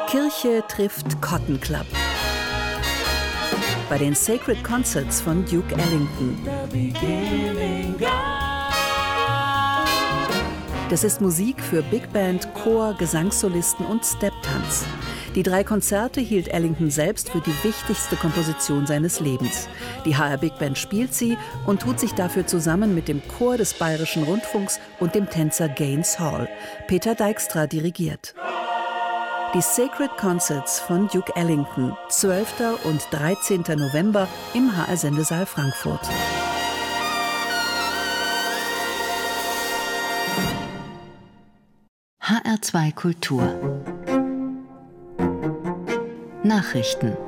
Kirche trifft Cotton Club. Bei den Sacred Concerts von Duke Ellington. Das ist Musik für Big Band, Chor, Gesangssolisten und Stepptanz. Die 3 Konzerte hielt Ellington selbst für die wichtigste Komposition seines Lebens. Die HR Big Band spielt sie und tut sich dafür zusammen mit dem Chor des Bayerischen Rundfunks und dem Tänzer Gaines Hall. Peter Dijkstra dirigiert. Die Sacred Concerts von Duke Ellington, 12. und 13. November im HR-Sendesaal Frankfurt. HR2 Kultur Nachrichten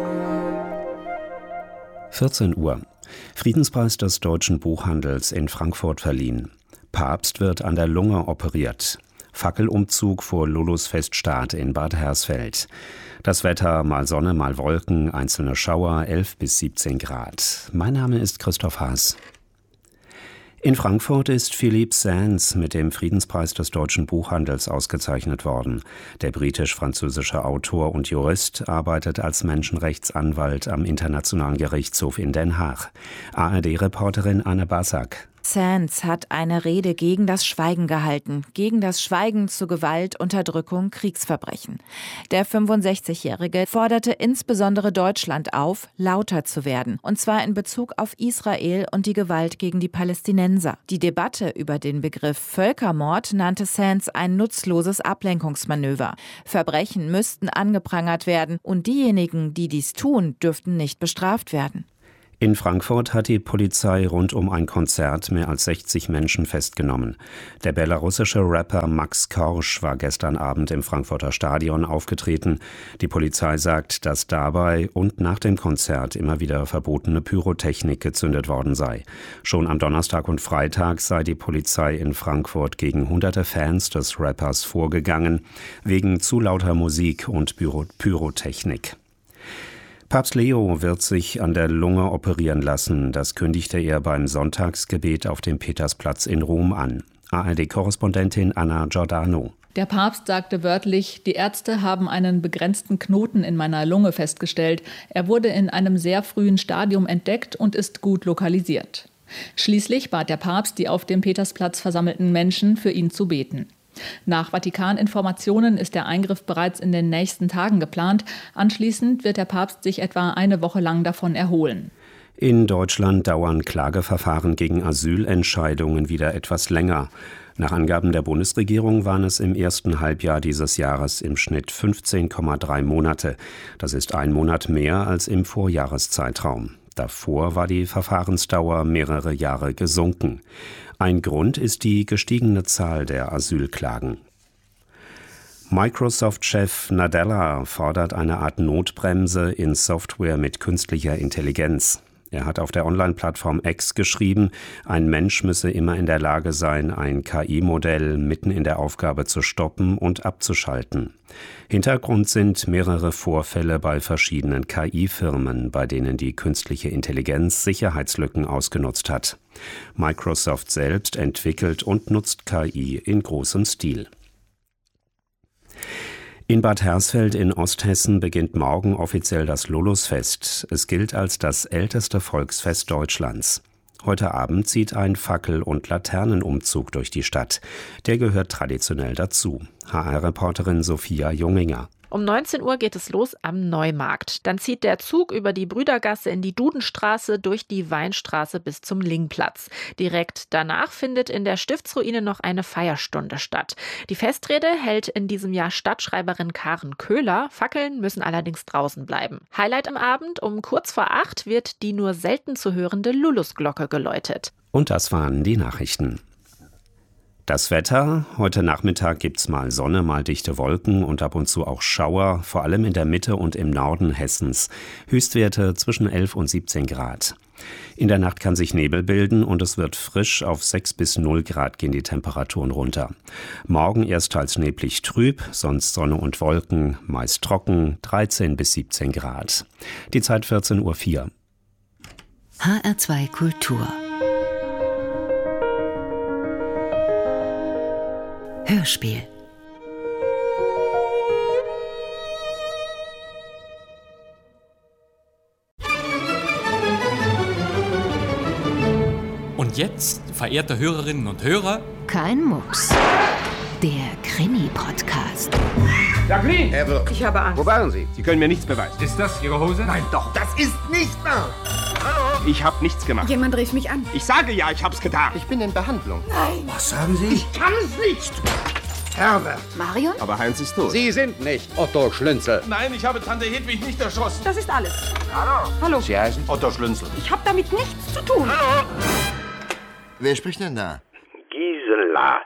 14 Uhr. Friedenspreis des Deutschen Buchhandels in Frankfurt verliehen. Papst wird an der Lunge operiert. Fackelumzug vor Lulusfeststart in Bad Hersfeld. Das Wetter, mal Sonne, mal Wolken, einzelne Schauer, 11 bis 17 Grad. Mein Name ist Christoph Haas. In Frankfurt ist Philippe Sands mit dem Friedenspreis des Deutschen Buchhandels ausgezeichnet worden. Der britisch-französische Autor und Jurist arbeitet als Menschenrechtsanwalt am Internationalen Gerichtshof in Den Haag. ARD-Reporterin Anne Basak. Sands hat eine Rede gegen das Schweigen gehalten, gegen das Schweigen zu Gewalt, Unterdrückung, Kriegsverbrechen. Der 65-Jährige forderte insbesondere Deutschland auf, lauter zu werden, und zwar in Bezug auf Israel und die Gewalt gegen die Palästinenser. Die Debatte über den Begriff Völkermord nannte Sands ein nutzloses Ablenkungsmanöver. Verbrechen müssten angeprangert werden und diejenigen, die dies tun, dürften nicht bestraft werden. In Frankfurt hat die Polizei rund um ein Konzert mehr als 60 Menschen festgenommen. Der belarussische Rapper Max Korsch war gestern Abend im Frankfurter Stadion aufgetreten. Die Polizei sagt, dass dabei und nach dem Konzert immer wieder verbotene Pyrotechnik gezündet worden sei. Schon am Donnerstag und Freitag sei die Polizei in Frankfurt gegen hunderte Fans des Rappers vorgegangen, wegen zu lauter Musik und Pyrotechnik. Papst Leo wird sich an der Lunge operieren lassen. Das kündigte er beim Sonntagsgebet auf dem Petersplatz in Rom an. ARD-Korrespondentin Anna Giordano. Der Papst sagte wörtlich, die Ärzte haben einen begrenzten Knoten in meiner Lunge festgestellt. Er wurde in einem sehr frühen Stadium entdeckt und ist gut lokalisiert. Schließlich bat der Papst die auf dem Petersplatz versammelten Menschen, für ihn zu beten. Nach Vatikan-Informationen ist der Eingriff bereits in den nächsten Tagen geplant. Anschließend wird der Papst sich etwa eine Woche lang davon erholen. In Deutschland dauern Klageverfahren gegen Asylentscheidungen wieder etwas länger. Nach Angaben der Bundesregierung waren es im ersten Halbjahr dieses Jahres im Schnitt 15,3 Monate. Das ist ein Monat mehr als im Vorjahreszeitraum. Davor war die Verfahrensdauer mehrere Jahre gesunken. Ein Grund ist die gestiegene Zahl der Asylklagen. Microsoft-Chef Nadella fordert eine Art Notbremse in Software mit künstlicher Intelligenz. Er hat auf der Online-Plattform X geschrieben, ein Mensch müsse immer in der Lage sein, ein KI-Modell mitten in der Aufgabe zu stoppen und abzuschalten. Hintergrund sind mehrere Vorfälle bei verschiedenen KI-Firmen, bei denen die künstliche Intelligenz Sicherheitslücken ausgenutzt hat. Microsoft selbst entwickelt und nutzt KI in großem Stil. In Bad Hersfeld in Osthessen beginnt morgen offiziell das Lulusfest. Es gilt als das älteste Volksfest Deutschlands. Heute Abend zieht ein Fackel- und Laternenumzug durch die Stadt. Der gehört traditionell dazu. HR-Reporterin Sophia Junginger. Um 19 Uhr geht es los am Neumarkt. Dann zieht der Zug über die Brüdergasse in die Dudenstraße, durch die Weinstraße bis zum Lingplatz. Direkt danach findet in der Stiftsruine noch eine Feierstunde statt. Die Festrede hält in diesem Jahr Stadtschreiberin Karen Köhler. Fackeln müssen allerdings draußen bleiben. Highlight am Abend: um kurz vor 8 wird die nur selten zu hörende Lulusglocke geläutet. Und das waren die Nachrichten. Das Wetter: Heute Nachmittag gibt's mal Sonne, mal dichte Wolken und ab und zu auch Schauer, vor allem in der Mitte und im Norden Hessens. Höchstwerte zwischen 11 und 17 Grad. In der Nacht kann sich Nebel bilden und es wird frisch. Auf 6 bis 0 Grad gehen die Temperaturen runter. Morgen erst teils neblig trüb, sonst Sonne und Wolken, meist trocken, 13 bis 17 Grad. Die Zeit 14:04 Uhr. HR2 Kultur Hörspiel jetzt, verehrte Hörerinnen und Hörer, Kein Mucks. Der Krimi-Podcast. Jacqueline! Ich habe Angst. Wo waren Sie? Sie können mir nichts beweisen. ist das Ihre Hose? Nein, doch, das ist nicht wahr. Hallo? Ich habe nichts gemacht. Jemand rief mich an. Ich sage ja, ich hab's getan. Ich bin in Behandlung. Nein. Was sagen Sie? Ich kann es nicht. Herbert. Marion? Aber Heinz ist tot. Sie sind nicht Otto Schlünzel. Nein, ich habe Tante Hedwig nicht erschossen. Das ist alles. Hallo. Hallo. Sie heißen Otto Schlünzel. Ich habe damit nichts zu tun. Hallo. Wer spricht denn da? Gisela.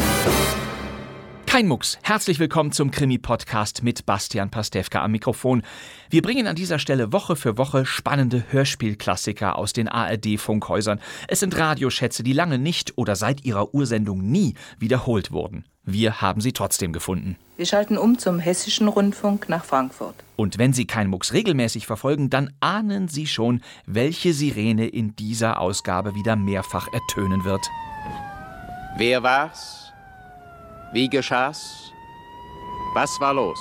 Kein Mucks. Herzlich willkommen zum Krimi-Podcast mit Bastian Pastewka am Mikrofon. Wir bringen an dieser Stelle Woche für Woche spannende Hörspielklassiker aus den ARD-Funkhäusern. Es sind Radioschätze, die lange nicht oder seit ihrer Ursendung nie wiederholt wurden. Wir haben sie trotzdem gefunden. Wir schalten um zum Hessischen Rundfunk nach Frankfurt. Und wenn Sie Kein Mucks regelmäßig verfolgen, dann ahnen Sie schon, welche Sirene in dieser Ausgabe wieder mehrfach ertönen wird. Wer war's? Wie geschah's? Was war los?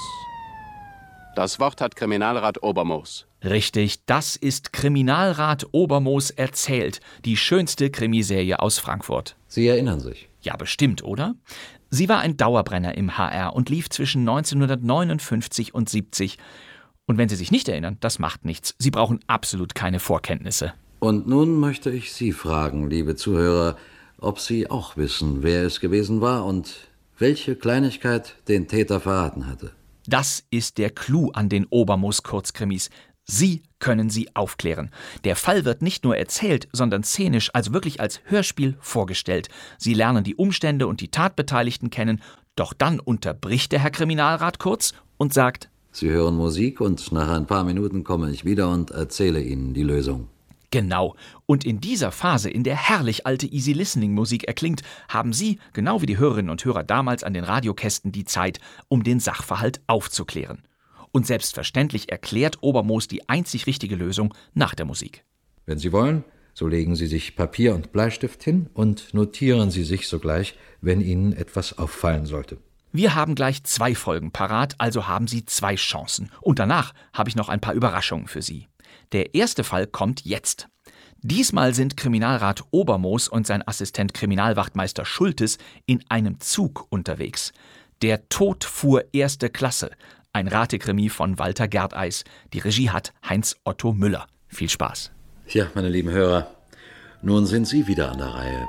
Das Wort hat Kriminalrat Obermoos. Richtig, das ist Kriminalrat Obermoos erzählt, die schönste Krimiserie aus Frankfurt. Sie erinnern sich? Ja, bestimmt, oder? Sie war ein Dauerbrenner im HR und lief zwischen 1959 und 70. Und wenn Sie sich nicht erinnern, das macht nichts. Sie brauchen absolut keine Vorkenntnisse. Und nun möchte ich Sie fragen, liebe Zuhörer, ob Sie auch wissen, wer es gewesen war und welche Kleinigkeit den Täter verraten hatte. Das ist der Clou an den Obermoos-Kurzkrimis. Sie können sie aufklären. Der Fall wird nicht nur erzählt, sondern szenisch, also wirklich als Hörspiel vorgestellt. Sie lernen die Umstände und die Tatbeteiligten kennen, doch dann unterbricht der Herr Kriminalrat kurz und sagt: Sie hören Musik und nach ein paar Minuten komme ich wieder und erzähle Ihnen die Lösung. Genau. Und in dieser Phase, in der herrlich alte Easy-Listening-Musik erklingt, haben Sie, genau wie die Hörerinnen und Hörer damals an den Radiokästen, die Zeit, um den Sachverhalt aufzuklären. Und selbstverständlich erklärt Obermoos die einzig richtige Lösung nach der Musik. Wenn Sie wollen, so legen Sie sich Papier und Bleistift hin und notieren Sie sich sogleich, wenn Ihnen etwas auffallen sollte. Wir haben gleich 2 Folgen parat, also haben Sie 2 Chancen. Und danach habe ich noch ein paar Überraschungen für Sie. Der erste Fall kommt jetzt. Diesmal sind Kriminalrat Obermoos und sein Assistent Kriminalwachtmeister Schultes in einem Zug unterwegs. Der Tod fuhr 1. Klasse. Ein Ratekrimi von Walter Gerdeis. Die Regie hat Heinz Otto Müller. Viel Spaß. Ja, meine lieben Hörer, nun sind Sie wieder an der Reihe.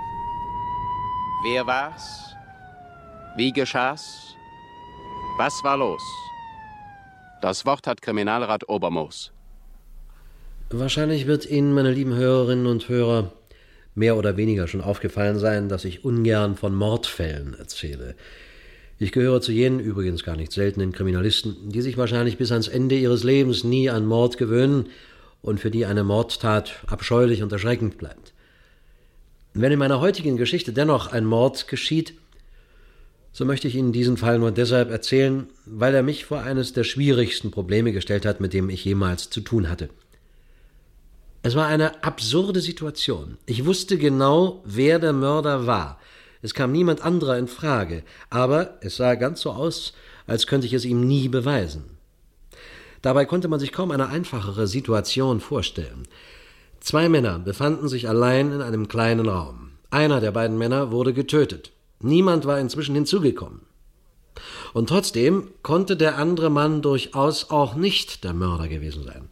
Wer war's? Wie geschah's? Was war los? Das Wort hat Kriminalrat Obermoos. Wahrscheinlich wird Ihnen, meine lieben Hörerinnen und Hörer, mehr oder weniger schon aufgefallen sein, dass ich ungern von Mordfällen erzähle. Ich gehöre zu jenen, übrigens gar nicht seltenen Kriminalisten, die sich wahrscheinlich bis ans Ende ihres Lebens nie an Mord gewöhnen und für die eine Mordtat abscheulich und erschreckend bleibt. Wenn in meiner heutigen Geschichte dennoch ein Mord geschieht, so möchte ich Ihnen diesen Fall nur deshalb erzählen, weil er mich vor eines der schwierigsten Probleme gestellt hat, mit dem ich jemals zu tun hatte. Es war eine absurde Situation. Ich wusste genau, wer der Mörder war. Es kam niemand anderer in Frage, aber es sah ganz so aus, als könnte ich es ihm nie beweisen. Dabei konnte man sich kaum eine einfachere Situation vorstellen. 2 Männer befanden sich allein in einem kleinen Raum. Einer der beiden Männer wurde getötet. Niemand war inzwischen hinzugekommen. Und trotzdem konnte der andere Mann durchaus auch nicht der Mörder gewesen sein.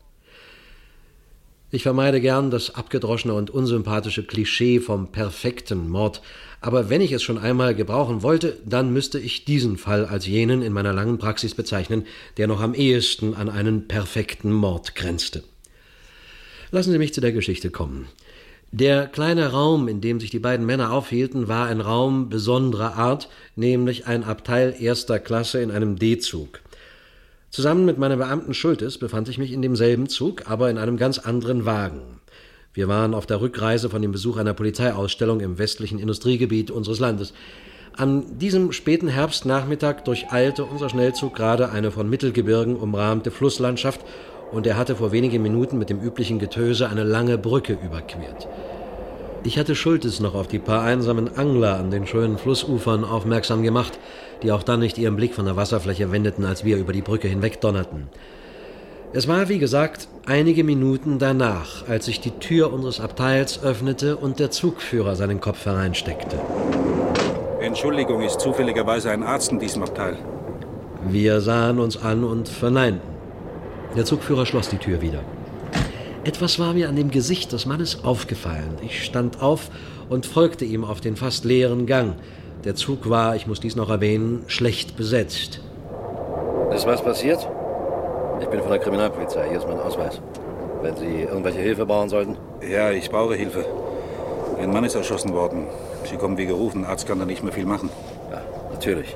Ich vermeide gern das abgedroschene und unsympathische Klischee vom perfekten Mord, aber wenn ich es schon einmal gebrauchen wollte, dann müsste ich diesen Fall als jenen in meiner langen Praxis bezeichnen, der noch am ehesten an einen perfekten Mord grenzte. Lassen Sie mich zu der Geschichte kommen. Der kleine Raum, in dem sich die beiden Männer aufhielten, war ein Raum besonderer Art, nämlich ein Abteil 1. Klasse in einem D-Zug. Zusammen mit meinem Beamten Schultes befand ich mich in demselben Zug, aber in einem ganz anderen Wagen. Wir waren auf der Rückreise von dem Besuch einer Polizeiausstellung im westlichen Industriegebiet unseres Landes. An diesem späten Herbstnachmittag durcheilte unser Schnellzug gerade eine von Mittelgebirgen umrahmte Flusslandschaft und er hatte vor wenigen Minuten mit dem üblichen Getöse eine lange Brücke überquert. Ich hatte Schultes noch auf die paar einsamen Angler an den schönen Flussufern aufmerksam gemacht, die auch dann nicht ihren Blick von der Wasserfläche wendeten, als wir über die Brücke hinweg donnerten. Es war, wie gesagt, einige Minuten danach, als sich die Tür unseres Abteils öffnete und der Zugführer seinen Kopf hereinsteckte. Entschuldigung, ist zufälligerweise ein Arzt in diesem Abteil? Wir sahen uns an und verneinten. Der Zugführer schloss die Tür wieder. Etwas war mir an dem Gesicht des Mannes aufgefallen. Ich stand auf und folgte ihm auf den fast leeren Gang. Der Zug war, ich muss dies noch erwähnen, schlecht besetzt. Ist was passiert? Ich bin von der Kriminalpolizei. Hier ist mein Ausweis. Wenn Sie irgendwelche Hilfe brauchen sollten? Ja, ich brauche Hilfe. Ein Mann ist erschossen worden. Sie kommen wie gerufen. Arzt kann da nicht mehr viel machen. Ja, natürlich.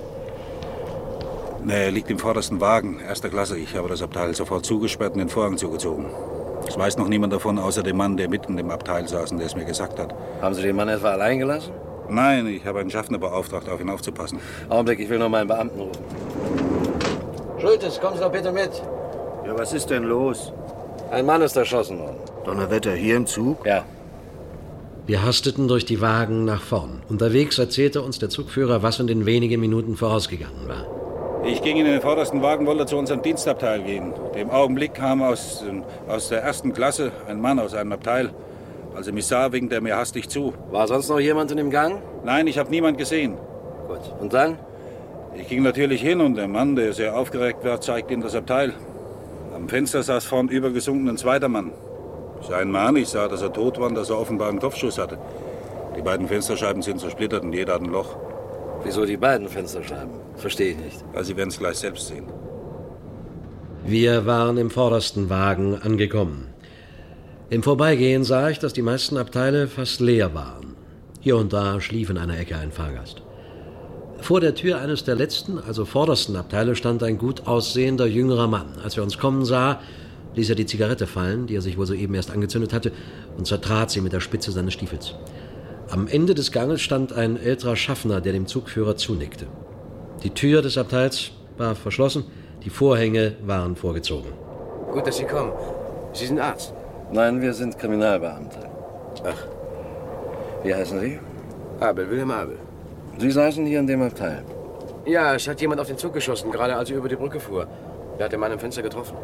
Er liegt im vordersten Wagen, 1. Klasse. Ich habe das Abteil sofort zugesperrt und den Vorhang zugezogen. Es weiß noch niemand davon, außer dem Mann, der mitten im Abteil saß und der es mir gesagt hat. Haben Sie den Mann etwa allein gelassen? Nein, ich habe einen Schaffner beauftragt, auf ihn aufzupassen. Augenblick, ich will noch meinen Beamten rufen. Schultes, kommen Sie doch bitte mit. Ja, was ist denn los? Ein Mann ist erschossen worden. Donnerwetter, hier im Zug? Ja. Wir hasteten durch die Wagen nach vorn. Unterwegs erzählte uns der Zugführer, was in den wenigen Minuten vorausgegangen war. Ich ging in den vordersten Wagen, wollte zu unserem Dienstabteil gehen. Im Augenblick kam aus der 1. Klasse ein Mann aus einem Abteil. Als er mich sah, winkte er mir hastig zu. War sonst noch jemand in dem Gang? Nein, ich habe niemand gesehen. Gut. Und dann? Ich ging natürlich hin und der Mann, der sehr aufgeregt war, zeigte ihm das Abteil. Am Fenster saß vorn übergesunken ein zweiter Mann. Sein Mann, ich sah, dass er tot war und dass er offenbar einen Kopfschuss hatte. Die beiden Fensterscheiben sind zersplittert und jeder hat ein Loch. Wieso die beiden Fensterscheiben? Verstehe ich nicht. Also Sie werden es gleich selbst sehen. Wir waren im vordersten Wagen angekommen. Im Vorbeigehen sah ich, dass die meisten Abteile fast leer waren. Hier und da schlief in einer Ecke ein Fahrgast. Vor der Tür eines der letzten, also vordersten Abteile, stand ein gut aussehender, jüngerer Mann. Als er uns kommen sah, ließ er die Zigarette fallen, die er sich wohl soeben erst angezündet hatte, und zertrat sie mit der Spitze seines Stiefels. Am Ende des Ganges stand ein älterer Schaffner, der dem Zugführer zunickte. Die Tür des Abteils war verschlossen, die Vorhänge waren vorgezogen. Gut, dass Sie kommen. Sie sind Arzt? Nein, wir sind Kriminalbeamte. Ach. Wie heißen Sie? Abel, Wilhelm Abel. Sie saßen hier in dem Abteil? Ja, es hat jemand auf den Zug geschossen, gerade als er über die Brücke fuhr. Er hat den Mann im Fenster getroffen.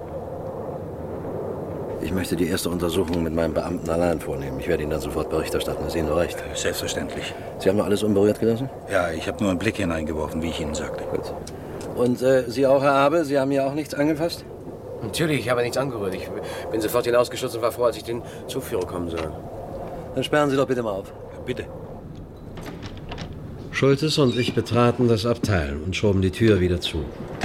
Ich möchte die erste Untersuchung mit meinem Beamten allein vornehmen. Ich werde Ihnen dann sofort Bericht erstatten. Ist Ihnen so recht? Selbstverständlich. Sie haben noch alles unberührt gelassen? Ja, ich habe nur einen Blick hineingeworfen, wie ich Ihnen sagte. Gut. Und Sie auch, Herr Abel? Sie haben hier auch nichts angefasst? Natürlich, ich habe nichts angerührt. Ich bin sofort hinausgestürzt und war froh, als ich den Zugführer kommen sah. Dann sperren Sie doch bitte mal auf. Bitte. Schultes und ich betraten das Abteil und schoben die Tür wieder zu.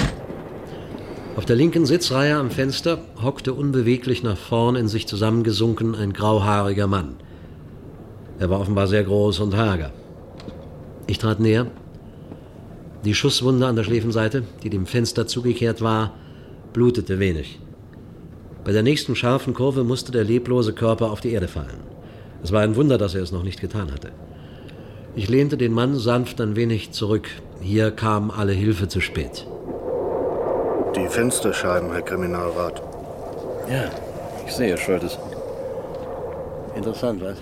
Auf der linken Sitzreihe am Fenster hockte unbeweglich nach vorn in sich zusammengesunken ein grauhaariger Mann. Er war offenbar sehr groß und hager. Ich trat näher. Die Schusswunde an der Schläfenseite, die dem Fenster zugekehrt war, blutete wenig. Bei der nächsten scharfen Kurve musste der leblose Körper auf die Erde fallen. Es war ein Wunder, dass er es noch nicht getan hatte. Ich lehnte den Mann sanft ein wenig zurück. Hier kam alle Hilfe zu spät. Die Fensterscheiben, Herr Kriminalrat. Ja, ich sehe, Schultes. Interessant, was?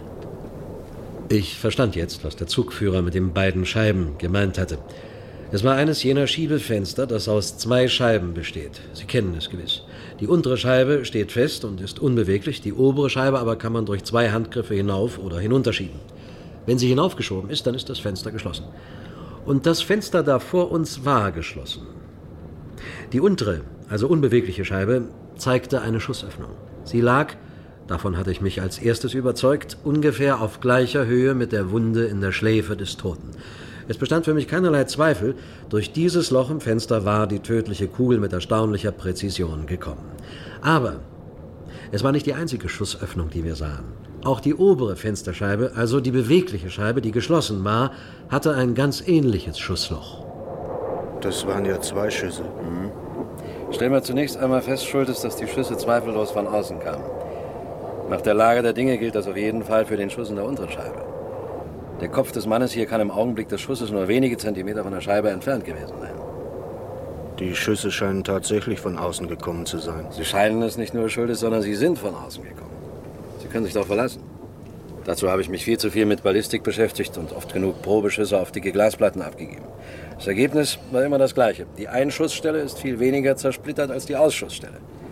Ich verstand jetzt, was der Zugführer mit den beiden Scheiben gemeint hatte. Es war eines jener Schiebefenster, das aus 2 Scheiben besteht. Sie kennen es gewiss. Die untere Scheibe steht fest und ist unbeweglich, die obere Scheibe aber kann man durch 2 Handgriffe hinauf oder hinunterschieben. Wenn sie hinaufgeschoben ist, dann ist das Fenster geschlossen. Und das Fenster da vor uns war geschlossen. Die untere, also unbewegliche Scheibe, zeigte eine Schussöffnung. Sie lag, davon hatte ich mich als erstes überzeugt, ungefähr auf gleicher Höhe mit der Wunde in der Schläfe des Toten. Es bestand für mich keinerlei Zweifel, durch dieses Loch im Fenster war die tödliche Kugel mit erstaunlicher Präzision gekommen. Aber es war nicht die einzige Schussöffnung, die wir sahen. Auch die obere Fensterscheibe, also die bewegliche Scheibe, die geschlossen war, hatte ein ganz ähnliches Schussloch. Das waren ja 2 Schüsse. Mhm. Stellen wir zunächst einmal fest, Schultes, dass die Schüsse zweifellos von außen kamen. Nach der Lage der Dinge gilt das auf jeden Fall für den Schuss in der unteren Scheibe. Der Kopf des Mannes hier kann im Augenblick des Schusses nur wenige Zentimeter von der Scheibe entfernt gewesen sein. Die Schüsse scheinen tatsächlich von außen gekommen zu sein. Sie scheinen es nicht nur, Schultes, sondern sie sind von außen gekommen. Sie können sich darauf verlassen. Dazu habe ich mich viel zu viel mit Ballistik beschäftigt und oft genug Probeschüsse auf dicke Glasplatten abgegeben. Das Ergebnis war immer das gleiche. Die Einschussstelle ist viel weniger zersplittert als die Ausschussstelle.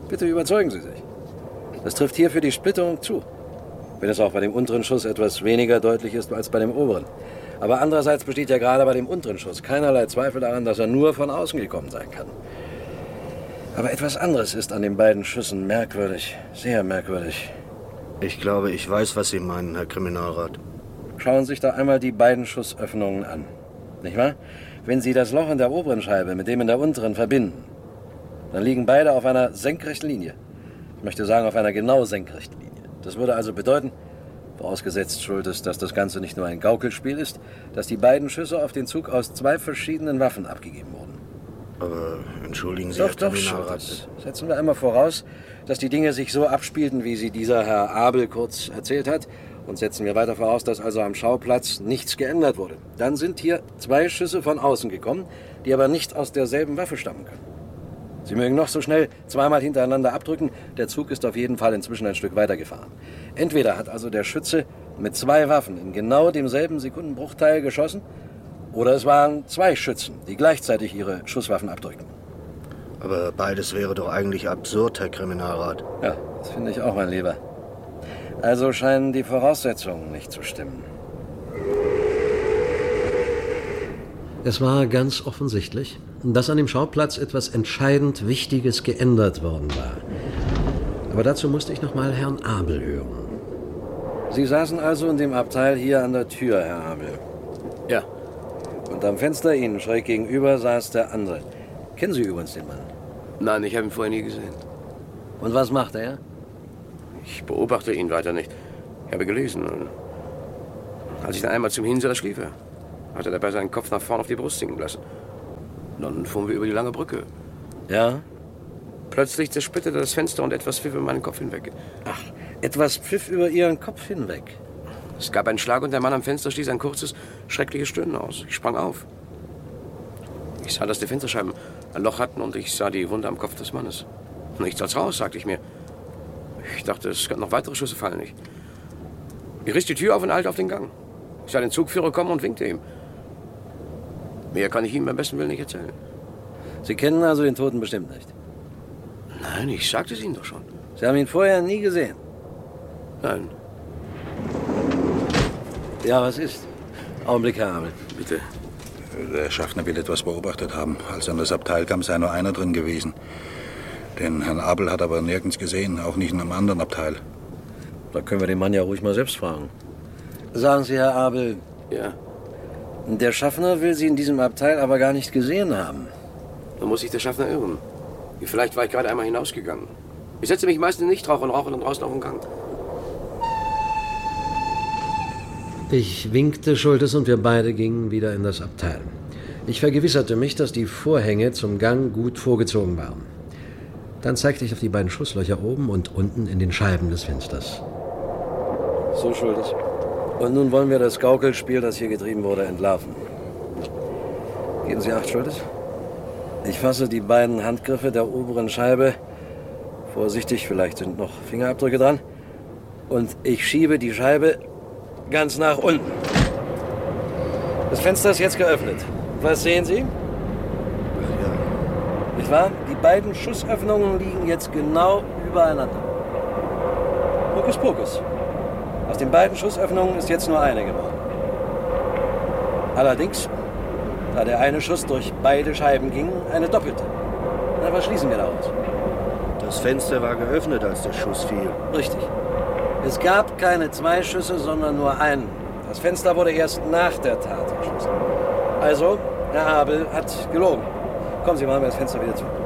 Bitte überzeugen Sie sich. Das trifft hier für die Splitterung zu. Wenn es auch bei dem unteren Schuss etwas weniger deutlich ist als bei dem oberen. Aber andererseits besteht ja gerade bei dem unteren Schuss keinerlei Zweifel daran, dass er nur von außen gekommen sein kann. Aber etwas anderes ist an den beiden Schüssen merkwürdig, sehr merkwürdig. Ich glaube, ich weiß, was Sie meinen, Herr Kriminalrat. Schauen Sie sich da einmal die beiden Schussöffnungen an. Nicht wahr? Wenn Sie das Loch in der oberen Scheibe mit dem in der unteren verbinden, dann liegen beide auf einer senkrechten Linie. Ich möchte sagen, auf einer genau senkrechten Linie. Das würde also bedeuten, vorausgesetzt schuld ist, dass das Ganze nicht nur ein Gaukelspiel ist, dass die beiden Schüsse auf den Zug aus 2 verschiedenen Waffen abgegeben wurden. Aber entschuldigen Sie, Herr Kriminalrat. Schultes. Setzen wir einmal voraus, dass die Dinge sich so abspielten, wie sie dieser Herr Abel kurz erzählt hat. Und setzen wir weiter voraus, dass also am Schauplatz nichts geändert wurde. Dann sind hier 2 Schüsse von außen gekommen, die aber nicht aus derselben Waffe stammen können. Sie mögen noch so schnell zweimal hintereinander abdrücken, der Zug ist auf jeden Fall inzwischen ein Stück weitergefahren. Entweder hat also der Schütze mit 2 Waffen in genau demselben Sekundenbruchteil geschossen, oder es waren 2 Schützen, die gleichzeitig ihre Schusswaffen abdrückten. Aber beides wäre doch eigentlich absurd, Herr Kriminalrat. Ja, das finde ich auch, mein Lieber. Also scheinen die Voraussetzungen nicht zu stimmen. Es war ganz offensichtlich, dass an dem Schauplatz etwas entscheidend Wichtiges geändert worden war. Aber dazu musste ich noch mal Herrn Abel hören. Sie saßen also in dem Abteil hier an der Tür, Herr Abel? Ja. Und am Fenster Ihnen schräg gegenüber saß der andere. Kennen Sie übrigens den Mann? Nein, ich habe ihn vorher nie gesehen. Und was macht er? Ich beobachte ihn weiter nicht. Ich habe gelesen. Und als ich dann einmal zum Hinsah, da schlief er. Hat er dabei seinen Kopf nach vorn auf die Brust sinken lassen. Dann fuhren wir über die lange Brücke. Ja? Plötzlich zersplitterte das Fenster und etwas pfiff über meinen Kopf hinweg. Ach, etwas pfiff über Ihren Kopf hinweg? Es gab einen Schlag und der Mann am Fenster stieß ein kurzes, schreckliches Stöhnen aus. Ich sprang auf. Ich sah, dass die Fensterscheiben ein Loch hatten und ich sah die Wunde am Kopf des Mannes. Nichts als raus, sagte ich mir. Ich dachte, es könnten noch weitere Schüsse fallen. Ich riss die Tür auf und eilte auf den Gang. Ich sah den Zugführer kommen und winkte ihm. Mehr kann ich Ihnen beim besten Willen nicht erzählen. Sie kennen also den Toten bestimmt nicht? Nein, ich sagte es Ihnen doch schon. Sie haben ihn vorher nie gesehen? Nein. Ja, was ist? Augenblick, Herr Abel. Bitte. Der Schaffner will etwas beobachtet haben. Als er in das Abteil kam, sei nur einer drin gewesen. Den Herrn Abel hat aber nirgends gesehen, auch nicht in einem anderen Abteil. Da können wir den Mann ja ruhig mal selbst fragen. Sagen Sie, Herr Abel. Ja? Der Schaffner will Sie in diesem Abteil aber gar nicht gesehen haben. Dann muss sich der Schaffner irren. Vielleicht war ich gerade einmal hinausgegangen. Ich setze mich meistens nicht drauf und rauche dann draußen auf dem Gang. Ich winkte Schultes und wir beide gingen wieder in das Abteil. Ich vergewisserte mich, dass die Vorhänge zum Gang gut vorgezogen waren. Dann zeigte ich auf die beiden Schusslöcher oben und unten in den Scheiben des Fensters. So, Schultes. Und nun wollen wir das Gaukelspiel, das hier getrieben wurde, entlarven. Geben Sie Acht, Schultes. Ich fasse die beiden Handgriffe der oberen Scheibe. Vorsichtig, vielleicht sind noch Fingerabdrücke dran. Und ich schiebe die Scheibe ganz nach unten. Das Fenster ist jetzt geöffnet. Was sehen Sie? Ja. Nicht wahr? Die beiden Schussöffnungen liegen jetzt genau übereinander. Hokus pokus. Aus den beiden Schussöffnungen ist jetzt nur eine geworden. Allerdings, da der eine Schuss durch beide Scheiben ging, eine doppelte. Na, was schließen wir daraus? Das Fenster war geöffnet, als der Schuss fiel. Richtig. Es gab keine 2 Schüsse, sondern nur einen. Das Fenster wurde erst nach der Tat erschossen. Also, Herr Abel hat gelogen. Kommen Sie, machen wir das Fenster wieder zu.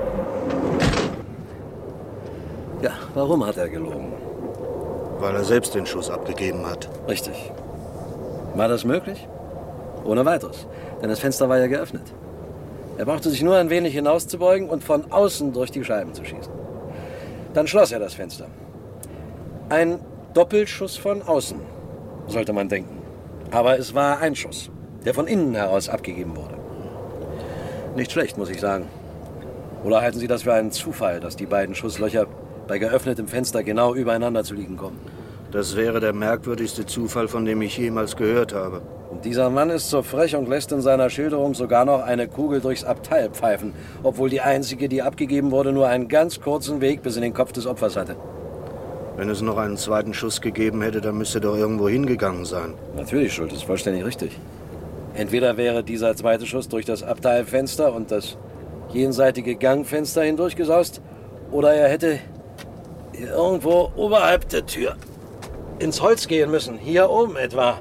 Ja, warum hat er gelogen? Weil er selbst den Schuss abgegeben hat. Richtig. War das möglich? Ohne weiteres. Denn das Fenster war ja geöffnet. Er brauchte sich nur ein wenig hinauszubeugen und von außen durch die Scheiben zu schießen. Dann schloss er das Fenster. Ein Doppelschuss von außen, sollte man denken. Aber es war ein Schuss, der von innen heraus abgegeben wurde. Nicht schlecht, muss ich sagen. Oder halten Sie das für einen Zufall, dass die beiden Schusslöcher bei geöffnetem Fenster genau übereinander zu liegen kommen? Das wäre der merkwürdigste Zufall, von dem ich jemals gehört habe. Und dieser Mann ist so frech und lässt in seiner Schilderung sogar noch eine Kugel durchs Abteil pfeifen, obwohl die einzige, die abgegeben wurde, nur einen ganz kurzen Weg bis in den Kopf des Opfers hatte. Wenn es noch einen zweiten Schuss gegeben hätte, dann müsste er doch irgendwo hingegangen sein. Natürlich, Schultes, ist vollständig richtig. Entweder wäre dieser zweite Schuss durch das Abteilfenster und das jenseitige Gangfenster hindurchgesaust, oder er hätte irgendwo oberhalb der Tür ins Holz gehen müssen, hier oben etwa.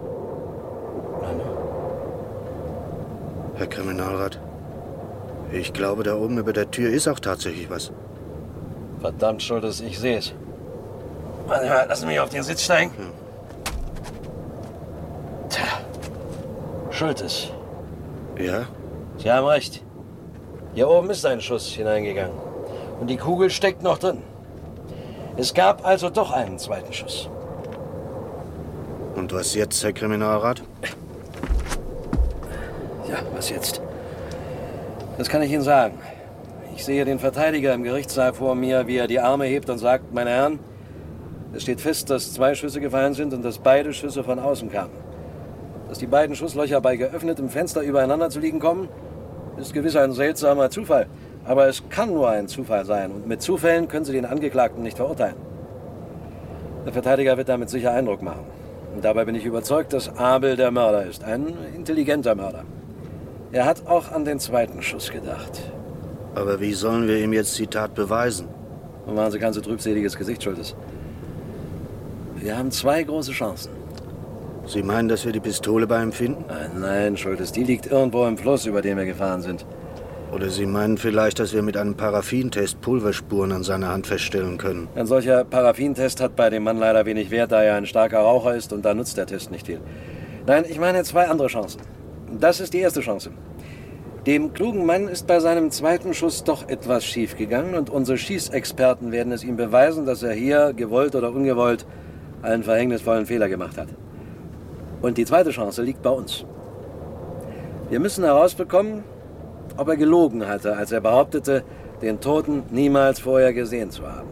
Herr Kriminalrat, ich glaube, da oben über der Tür ist auch tatsächlich was. Verdammt, Schultes, ich sehe es. Warte mal, lassen Sie mich auf den Sitz steigen. Tja, Schultes. Ja? Sie haben recht. Hier oben ist ein Schuss hineingegangen. Und die Kugel steckt noch drin. Es gab also doch einen zweiten Schuss. Und was jetzt, Herr Kriminalrat? Ja, was jetzt? Das kann ich Ihnen sagen. Ich sehe den Verteidiger im Gerichtssaal vor mir, wie er die Arme hebt und sagt, meine Herren, es steht fest, dass 2 Schüsse gefallen sind und dass beide Schüsse von außen kamen. Dass die beiden Schusslöcher bei geöffnetem Fenster übereinander zu liegen kommen, ist gewiss ein seltsamer Zufall. Aber es kann nur ein Zufall sein und mit Zufällen können Sie den Angeklagten nicht verurteilen. Der Verteidiger wird damit sicher Eindruck machen. Und dabei bin ich überzeugt, dass Abel der Mörder ist. Ein intelligenter Mörder. Er hat auch an den zweiten Schuss gedacht. Aber wie sollen wir ihm jetzt die Tat beweisen? Nun machen Sie kein so trübseliges Gesicht, Schultes. Wir haben 2 große Chancen. Sie meinen, dass wir die Pistole bei ihm finden? Nein, Schultes, die liegt irgendwo im Fluss, über den wir gefahren sind. Oder Sie meinen vielleicht, dass wir mit einem Paraffintest Pulverspuren an seiner Hand feststellen können? Ein solcher Paraffintest hat bei dem Mann leider wenig Wert, da er ein starker Raucher ist und da nutzt der Test nicht viel. Nein, ich meine 2 andere Chancen. Das ist die erste Chance. Dem klugen Mann ist bei seinem zweiten Schuss doch etwas schiefgegangen und unsere Schießexperten werden es ihm beweisen, dass er hier, gewollt oder ungewollt, einen verhängnisvollen Fehler gemacht hat. Und die zweite Chance liegt bei uns. Wir müssen herausbekommen, ob er gelogen hatte, als er behauptete, den Toten niemals vorher gesehen zu haben.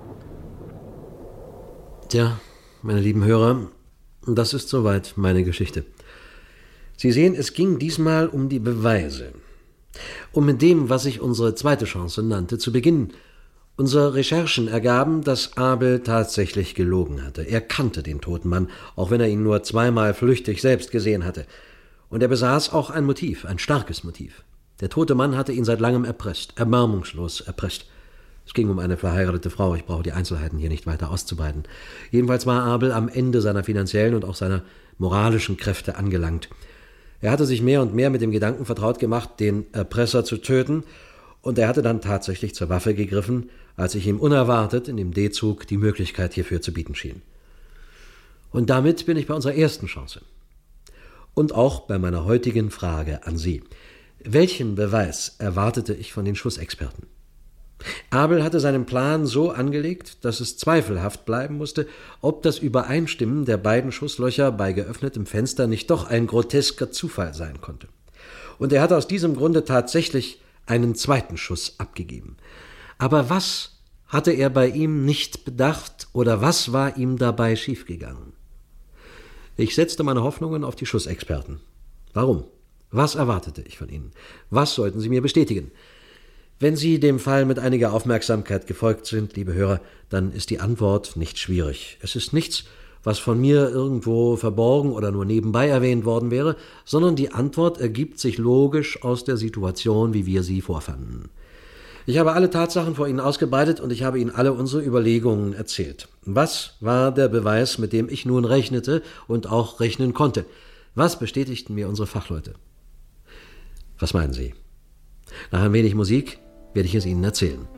Tja, meine lieben Hörer, das ist soweit meine Geschichte. Sie sehen, es ging diesmal um die Beweise. Um mit dem, was ich unsere zweite Chance nannte, zu beginnen. Unsere Recherchen ergaben, dass Abel tatsächlich gelogen hatte. Er kannte den toten Mann, auch wenn er ihn nur 2-mal flüchtig selbst gesehen hatte. Und er besaß auch ein Motiv, ein starkes Motiv. Der tote Mann hatte ihn seit langem erpresst, erbarmungslos erpresst. Es ging um eine verheiratete Frau, ich brauche die Einzelheiten hier nicht weiter auszubreiten. Jedenfalls war Abel am Ende seiner finanziellen und auch seiner moralischen Kräfte angelangt. Er hatte sich mehr und mehr mit dem Gedanken vertraut gemacht, den Erpresser zu töten, und er hatte dann tatsächlich zur Waffe gegriffen, als ich ihm unerwartet in dem D-Zug die Möglichkeit hierfür zu bieten schien. Und damit bin ich bei unserer ersten Chance. Und auch bei meiner heutigen Frage an Sie. Welchen Beweis erwartete ich von den Schussexperten? Abel hatte seinen Plan so angelegt, dass es zweifelhaft bleiben musste, ob das Übereinstimmen der beiden Schusslöcher bei geöffnetem Fenster nicht doch ein grotesker Zufall sein konnte. Und er hatte aus diesem Grunde tatsächlich einen zweiten Schuss abgegeben. Aber was hatte er bei ihm nicht bedacht oder was war ihm dabei schiefgegangen? Ich setzte meine Hoffnungen auf die Schussexperten. Warum? Was erwartete ich von ihnen? Was sollten sie mir bestätigen? Wenn Sie dem Fall mit einiger Aufmerksamkeit gefolgt sind, liebe Hörer, dann ist die Antwort nicht schwierig. Es ist nichts, was von mir irgendwo verborgen oder nur nebenbei erwähnt worden wäre, sondern die Antwort ergibt sich logisch aus der Situation, wie wir sie vorfanden. Ich habe alle Tatsachen vor Ihnen ausgebreitet und ich habe Ihnen alle unsere Überlegungen erzählt. Was war der Beweis, mit dem ich nun rechnete und auch rechnen konnte? Was bestätigten mir unsere Fachleute? Was meinen Sie? Nach ein wenig Musik werde ich es Ihnen erzählen.